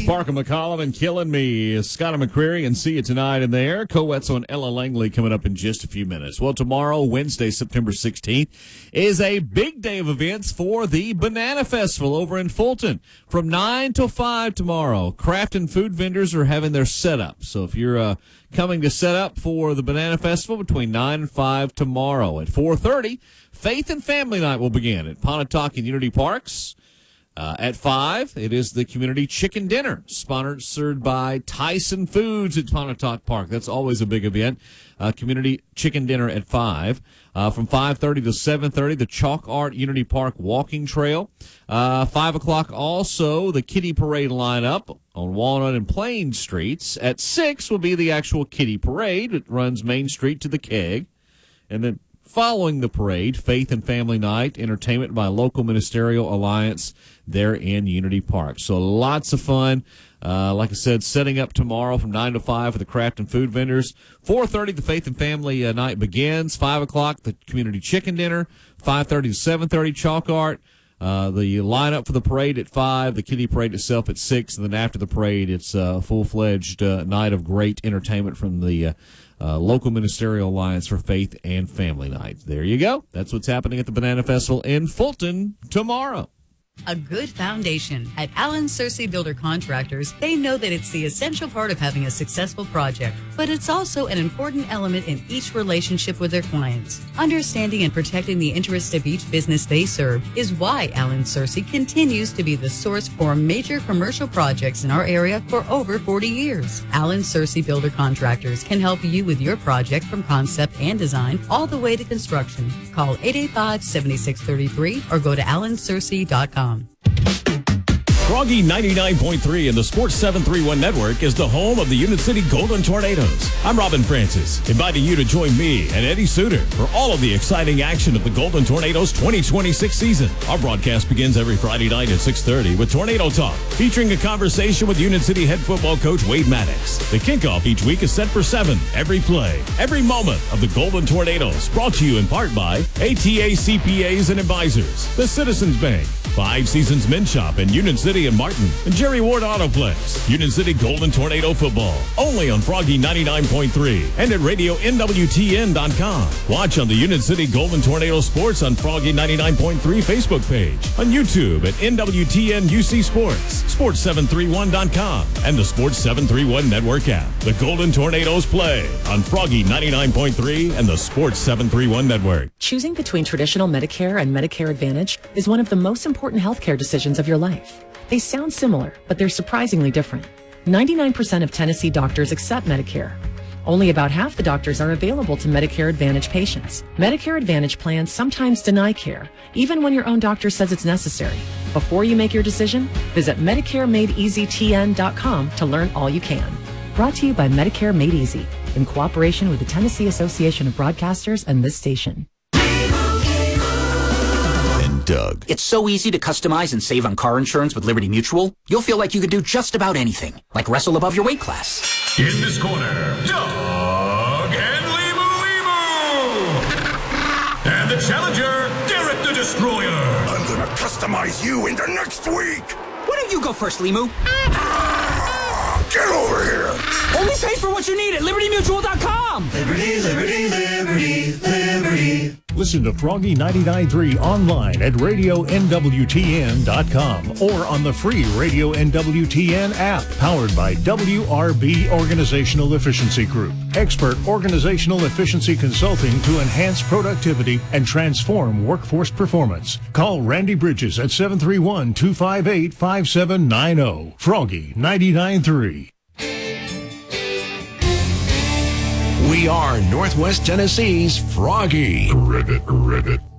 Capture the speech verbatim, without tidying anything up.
Parker McCollum and Killing Me. Scott McCreary, and see you tonight in there. Co-Wetzel and Ella Langley coming up in just a few minutes. Well, tomorrow, Wednesday, September sixteenth, is a big day of events for the Banana Festival over in Fulton. From nine till five tomorrow, craft and food vendors are having their setup. So if you're uh, coming to set up for the Banana Festival between nine and five tomorrow. At four thirty, Faith and Family Night will begin at Pontotoc and Unity Parks. Uh, at five, it is the Community Chicken Dinner, sponsored by Tyson Foods at Pontotoc Park. That's always a big event. Uh, Community Chicken Dinner at five. Uh, from five thirty to seven thirty, the Chalk Art Unity Park Walking Trail. Uh, five o'clock also, the Kitty Parade lineup on Walnut and Plain Streets. At six will be the actual Kitty Parade. It runs Main Street to the Keg. And then following the parade, Faith and Family Night, entertainment by Local Ministerial Alliance there in Unity Park. So lots of fun. Uh, like I said, setting up tomorrow from nine to five for the craft and food vendors. four thirty, the Faith and Family uh, Night begins. five o'clock, the Community Chicken Dinner. five thirty to seven thirty, Chalk Art. Uh, the lineup for the parade at five, the Kitty Parade itself at six, and then after the parade, it's a full-fledged uh, night of great entertainment from the uh, uh, Local Ministerial Alliance for Faith and Family Night. There you go. That's what's happening at the Banana Festival in Fulton tomorrow. A good foundation. At Allen Searcy Builder Contractors, they know that it's the essential part of having a successful project, but it's also an important element in each relationship with their clients. Understanding and protecting the interests of each business they serve is why Allen Searcy continues to be the source for major commercial projects in our area for over forty years. Allen Searcy Builder Contractors can help you with your project from concept and design all the way to construction. Call eight eight five, seven six three three or go to allen searcy dot com. Froggy ninety-nine point three and the Sports seven thirty-one Network is the home of the Unit City Golden Tornadoes. I'm Robin Francis, inviting you to join me and Eddie Suter for all of the exciting action of the Golden Tornadoes twenty twenty-six season. Our broadcast begins every Friday night at six thirty with Tornado Talk, featuring a conversation with Unit City head football coach Wade Maddox. The kickoff each week is set for seven. Every play, every moment of the Golden Tornadoes, brought to you in part by A T A C P As and Advisors, the Citizens Bank, Five Seasons Men's Shop in Union City and Martin, and Jerry Ward Autoplex. Union City Golden Tornado Football, only on Froggy ninety-nine point three and at radio N W T N dot com. Watch on the Union City Golden Tornado Sports on Froggy ninety-nine point three Facebook page, on YouTube at N W T N U C Sports, sports seven thirty-one dot com, and the Sports seven thirty-one Network app. The Golden Tornadoes play on Froggy ninety-nine point three and the Sports seven thirty-one Network. Choosing between traditional Medicare and Medicare Advantage is one of the most important healthcare decisions of your life. They sound similar, but they're surprisingly different. ninety-nine percent of Tennessee doctors accept Medicare. Only about half the doctors are available to Medicare Advantage patients. Medicare Advantage plans sometimes deny care, even when your own doctor says it's necessary. Before you make your decision, visit Medicare Made Easy T N dot com to learn all you can. Brought to you by Medicare Made Easy, in cooperation with the Tennessee Association of Broadcasters and this station. Doug. It's so easy to customize and save on car insurance with Liberty Mutual. You'll feel like you could do just about anything, like wrestle above your weight class. In this corner, Doug and Limu Limu. And the challenger, Derek the Destroyer. I'm gonna customize you into next week. Why don't you go first, Limu? Get over here. Only pay for what you need at liberty mutual dot com. Liberty, liberty, liberty, liberty. Listen to Froggy ninety-nine point three online at radio N W T N dot com or on the free Radio N W T N app, powered by W R B Organizational Efficiency Group. Expert organizational efficiency consulting to enhance productivity and transform workforce performance. Call Randy Bridges at seven three one, two five eight, five seven nine zero. Froggy ninety-nine point three. We are Northwest Tennessee's Froggy. Ribbit, ribbit.